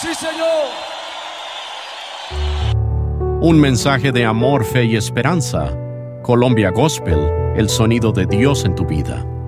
Sí, Señor. Un mensaje de amor, fe y esperanza. Colombia Gospel, el sonido de Dios en tu vida.